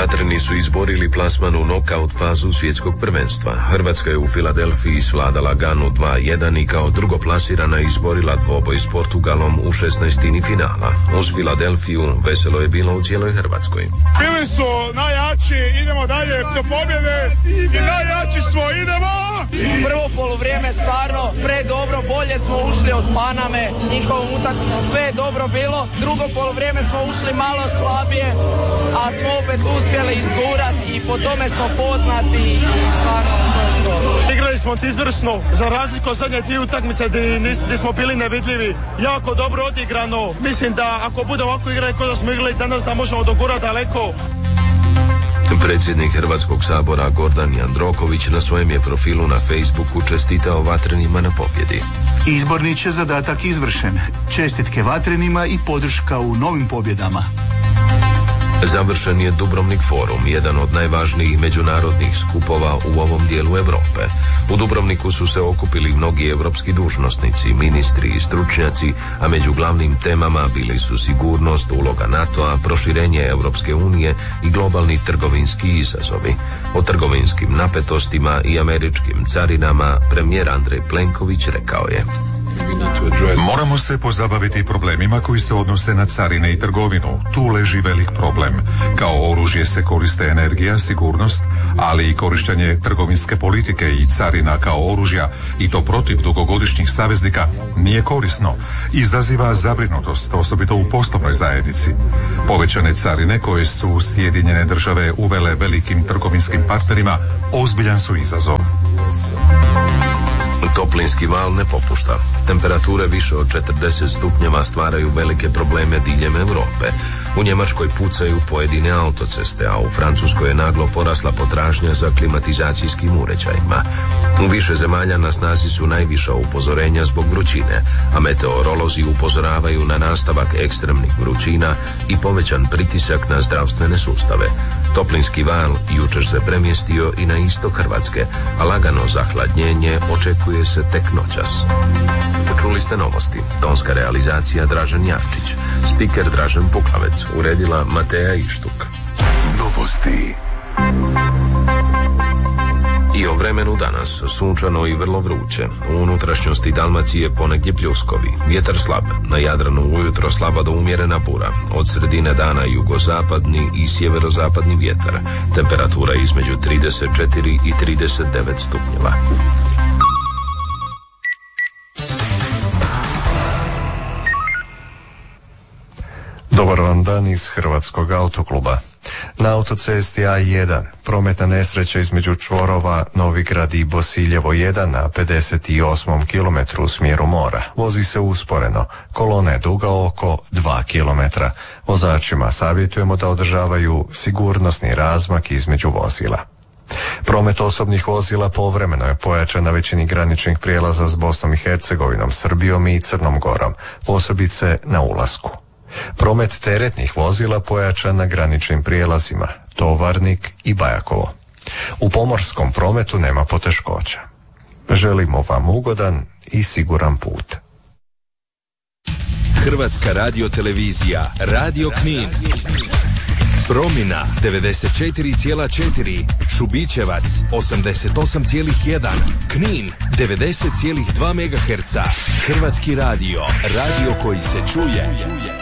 Vatreni su izborili plasman u nokaut fazu svjetskog prvenstva. Hrvatska je u Filadelfiji svladala Ganu 2-1 i kao drugoplasirana izborila dvoboj s Portugalom u 16. finala. Uz Filadelfiju veselo je bilo u cijeloj Hrvatskoj. Bili su najjači, idemo dalje do pobjede i najjači smo, idemo! Prvo poluvrijeme stvarno predobro, bolje smo ušli od Paname, njihovom utakmicom sve je dobro bilo. Drugo poluvrijeme smo ušli malo slabije, a smo opet uspjeli izgurati i po tome smo poznati i stvarno to je to. Igrali smo izvrsno, za razliku od zadnje dvije utakmice gdje smo bili nevidljivi. Jako dobro odigrano. Mislim da ako budemo ovako igrali kao da smo igrali danas, da možemo dogurati daleko. Predsjednik Hrvatskog sabora Gordan Jandroković na svojem je profilu na Facebooku čestitao Vatrenima na pobjedi. Izborni će zadatak izvršen. Čestitke Vatrenima i podrška u novim pobjedama. Završen je Dubrovnik forum, jedan od najvažnijih međunarodnih skupova u ovom dijelu Europe. U Dubrovniku su se okupili mnogi europski dužnosnici, ministri i stručnjaci, a među glavnim temama bili su sigurnost, uloga NATO-a, proširenje Europske unije i globalni trgovinski izazovi. O trgovinskim napetostima i američkim carinama premijer Andrej Plenković rekao je: moramo se pozabaviti problemima koji se odnose na carine i trgovinu. Tu leži velik problem. Kao oružje se koriste energija, sigurnost, ali i korištenje trgovinske politike i carina kao oružja, i to protiv dugogodišnjih saveznika, nije korisno. Izaziva zabrinutost, osobito u poslovnoj zajednici. Povećane carine koje su Sjedinjene države uvele velikim trgovinskim partnerima ozbiljan su izazov. Toplinski val ne popušta. Temperature više od 40 stupnjeva stvaraju velike probleme diljem Europe. U Njemačkoj pucaju pojedine autoceste, a u Francuskoj je naglo porasla potražnja za klimatizacijskim uređajima. U više zemalja na snazi su najviša upozorenja zbog vrućine, a meteorolozi upozoravaju na nastavak ekstremnih vrućina i povećan pritisak na zdravstvene sustave. Toplinski val jučer se premjestio i na istok Hrvatske, a lagano zahladnjenje očekuje se tek noćas. Čuli ste novosti. Tonska realizacija Dražen Javčić. Spiker Dražen Puklavec. Uredila Mateja Ištuk. Novosti. I o vremenu danas, sunčano i vrlo vruće. U unutrašnjosti Dalmacije ponegdje pljuskovi. Vjetar slab, na Jadranu ujutro slaba do umjerena bura. Od sredine dana jugozapadni i sjeverozapadni vjetar. Temperatura između 34 i 39 stupnjeva. Dobar vam dan iz Hrvatskog autokluba. Na autocesti A1 prometna nesreća između čvorova Novigrad i Bosiljevo 1 na 58. kilometru u smjeru mora. Vozi se usporeno, kolona je duga oko 2 kilometra. Vozačima savjetujemo da održavaju sigurnosni razmak između vozila. Promet osobnih vozila povremeno je pojačan na većini graničnih prijelaza s Bosnom i Hercegovinom, Srbijom i Crnom Gorom, posebice na ulasku. Promet teretnih vozila pojačan na graničnim prijelazima Tovarnik i Bajakovo. U pomorskom prometu nema poteškoća. Želimo vam ugodan i siguran put. Hrvatska radiotelevizija, Radio Knin. Promina 94,4, Šubićevac 88,1, Knin 90,2 MHz. Hrvatski radio, radio koji se čuje.